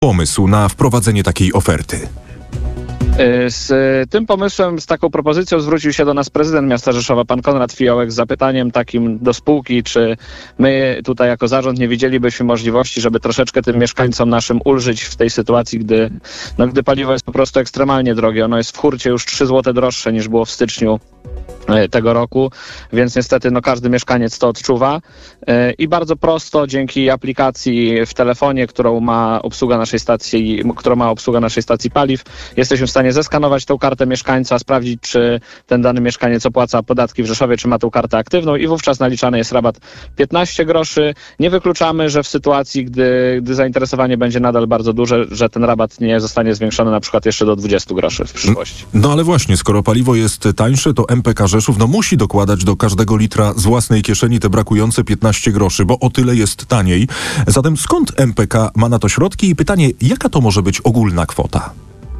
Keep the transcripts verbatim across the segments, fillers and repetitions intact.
pomysł na wprowadzenie takiej oferty? Z tym pomysłem, z taką propozycją zwrócił się do nas prezydent miasta Rzeszowa, pan Konrad Fiołek, z zapytaniem takim do spółki, czy my tutaj jako zarząd nie widzielibyśmy możliwości, żeby troszeczkę tym mieszkańcom naszym ulżyć w tej sytuacji, gdy, no, gdy paliwo jest po prostu ekstremalnie drogie. Ono jest w hurcie już trzy złote droższe niż było w styczniu tego roku, więc niestety no, każdy mieszkaniec to odczuwa i bardzo prosto dzięki aplikacji w telefonie, którą ma obsługa naszej stacji, którą ma obsługa naszej stacji paliw, jesteśmy w stanie zeskanować tą kartę mieszkańca, sprawdzić, czy ten dany mieszkaniec opłaca podatki w Rzeszowie, czy ma tą kartę aktywną i wówczas naliczany jest rabat piętnaście groszy. Nie wykluczamy, że w sytuacji, gdy, gdy zainteresowanie będzie nadal bardzo duże, że ten rabat nie zostanie zwiększony na przykład jeszcze do dwudziestu groszy w przyszłości. No ale właśnie, skoro paliwo jest tańsze, to M P K Rzeszów no musi dokładać do każdego litra z własnej kieszeni te brakujące piętnaście groszy, bo o tyle jest taniej. Zatem skąd M P K ma na to środki i pytanie, jaka to może być ogólna kwota?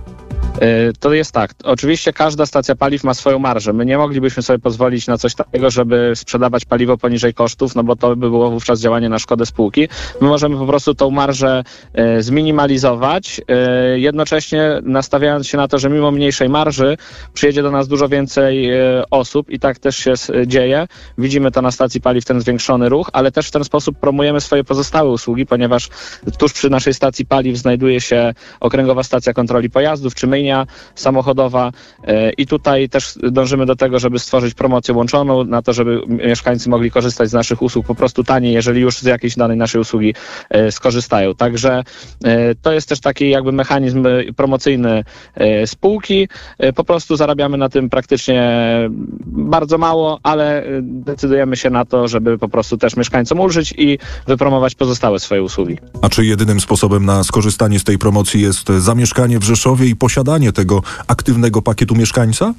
To jest tak. Oczywiście każda stacja paliw ma swoją marżę. My nie moglibyśmy sobie pozwolić na coś takiego, żeby sprzedawać paliwo poniżej kosztów, no bo to by było wówczas działanie na szkodę spółki. My możemy po prostu tą marżę e, zminimalizować, e, jednocześnie nastawiając się na to, że mimo mniejszej marży przyjedzie do nas dużo więcej e, osób i tak też się s- dzieje. Widzimy to na stacji paliw, ten zwiększony ruch, ale też w ten sposób promujemy swoje pozostałe usługi, ponieważ tuż przy naszej stacji paliw znajduje się Okręgowa Stacja Kontroli Pojazdów, czy myjnia samochodowa i tutaj też dążymy do tego, żeby stworzyć promocję łączoną na to, żeby mieszkańcy mogli korzystać z naszych usług po prostu taniej, jeżeli już z jakiejś danej naszej usługi skorzystają. Także to jest też taki jakby mechanizm promocyjny spółki. Po prostu zarabiamy na tym praktycznie bardzo mało, ale decydujemy się na to, żeby po prostu też mieszkańcom ulżyć i wypromować pozostałe swoje usługi. A czy jedynym sposobem na skorzystanie z tej promocji jest zamieszkanie w Rzeszowie i posiadanie tego aktywnego pakietu mieszkańca?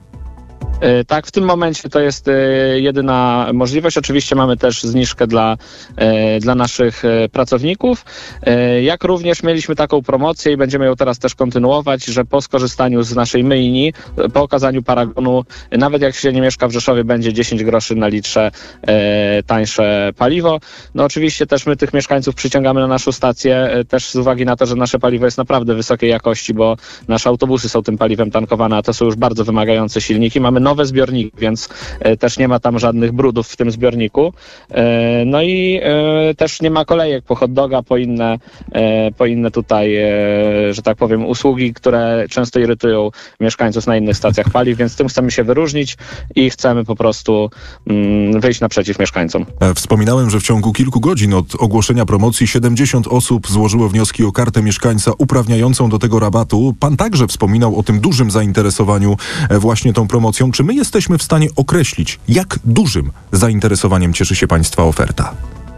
Tak, w tym momencie to jest jedyna możliwość. Oczywiście mamy też zniżkę dla, dla naszych pracowników. Jak również mieliśmy taką promocję i będziemy ją teraz też kontynuować, że po skorzystaniu z naszej myjni, po okazaniu paragonu, nawet jak się nie mieszka w Rzeszowie, będzie dziesięć groszy na litrze tańsze paliwo. No oczywiście też my tych mieszkańców przyciągamy na naszą stację, też z uwagi na to, że nasze paliwo jest naprawdę wysokiej jakości, bo nasze autobusy są tym paliwem tankowane, a to są już bardzo wymagające silniki. Mamy nowe zbiorniki, więc e, też nie ma tam żadnych brudów w tym zbiorniku. E, no i e, też nie ma kolejek po hot doga, po inne, e, po inne tutaj, e, że tak powiem, usługi, które często irytują mieszkańców na innych stacjach paliw, więc tym chcemy się wyróżnić i chcemy po prostu mm, wyjść naprzeciw mieszkańcom. Wspominałem, że w ciągu kilku godzin od ogłoszenia promocji siedemdziesiąt osób złożyło wnioski o kartę mieszkańca uprawniającą do tego rabatu. Pan także wspominał o tym dużym zainteresowaniu właśnie tą promocją. Czy my jesteśmy w stanie określić, jak dużym zainteresowaniem cieszy się Państwa oferta?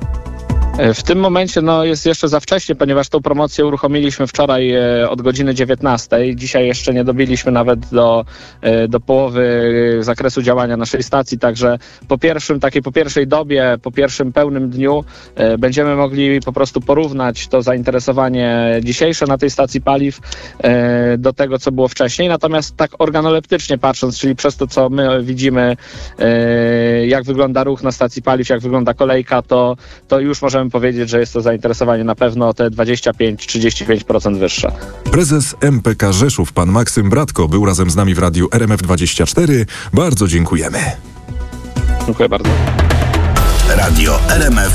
W tym momencie no, jest jeszcze za wcześnie, ponieważ tą promocję uruchomiliśmy wczoraj e, od godziny dziewiętnastej. Dzisiaj jeszcze nie dobiliśmy nawet do, e, do połowy zakresu działania naszej stacji, także po pierwszym, takiej po pierwszej dobie, po pierwszym pełnym dniu e, będziemy mogli po prostu porównać to zainteresowanie dzisiejsze na tej stacji paliw e, do tego, co było wcześniej. Natomiast tak organoleptycznie patrząc, czyli przez to, co my widzimy, e, jak wygląda ruch na stacji paliw, jak wygląda kolejka, to, to już możemy powiedzieć, że jest to zainteresowanie na pewno o te dwadzieścia pięć do trzydziestu pięciu procent wyższe. Prezes M P K Rzeszów, pan Maksym Bratko, był razem z nami w Radiu R M F dwadzieścia cztery. Bardzo dziękujemy. Dziękuję bardzo. Radio R M F